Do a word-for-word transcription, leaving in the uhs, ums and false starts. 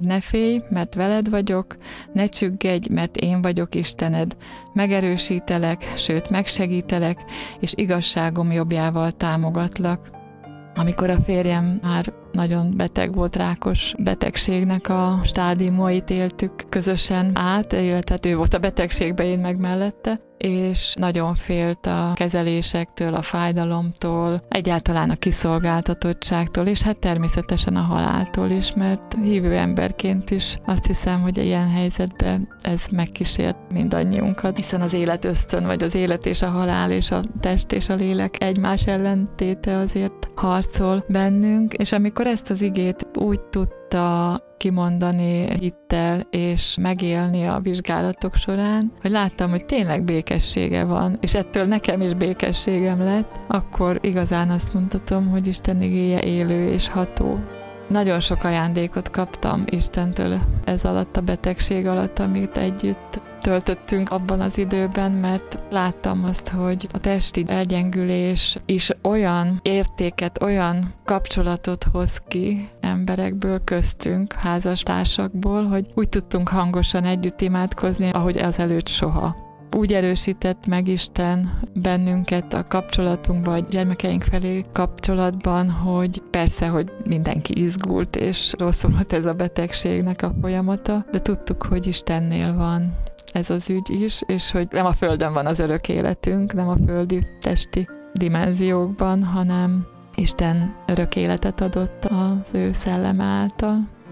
Ne félj, mert veled vagyok, ne csüggedj, mert én vagyok Istened. Megerősítelek, sőt megsegítelek, és igazságom jobbjával támogatlak. Amikor a férjem már nagyon beteg volt, rákos betegségnek a stádiumait éltük közösen át, illetve ő volt a betegségben, én meg mellette, és nagyon félt a kezelésektől, a fájdalomtól, egyáltalán a kiszolgáltatottságtól, és hát természetesen a haláltól is, mert hívő emberként is azt hiszem, hogy ilyen helyzetben ez megkísért mindannyiunkat, hiszen az élet ösztön, vagy az élet és a halál és a test és a lélek egymás ellentéte azért harcol bennünk, és amikor ezt az igét úgy tudta kimondani hittel és megélni a vizsgálatok során, hogy láttam, hogy tényleg békessége van, és ettől nekem is békességem lett, akkor igazán azt mondhatom, hogy Isten igéje élő és ható. Nagyon sok ajándékot kaptam Istentől ez alatt a betegség alatt, amit együtt töltöttünk abban az időben, mert láttam azt, hogy a testi elgyengülés is olyan értéket, olyan kapcsolatot hoz ki emberekből, köztünk, házastársakból, hogy úgy tudtunk hangosan együtt imádkozni, ahogy azelőtt soha. Úgy erősített meg Isten bennünket a kapcsolatunkban, a gyermekeink felé kapcsolatban, hogy persze, hogy mindenki izgult, és rosszul volt ez a betegségnek a folyamata, de tudtuk, hogy Istennél van ez az ügy is, és hogy nem a földön van az örök életünk, nem a földi testi dimenziókban, hanem Isten örök életet adott az ő szelleme által.